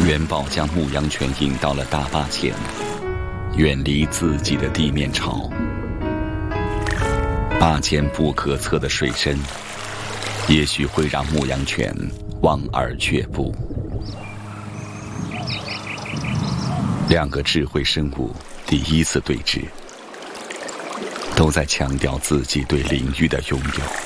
元宝将牧羊犬引到了大坝前，远离自己的地面巢。坝前不可测的水深，也许会让牧羊犬望而却步。两个智慧生物第一次对峙，都在强调自己对领域的拥有。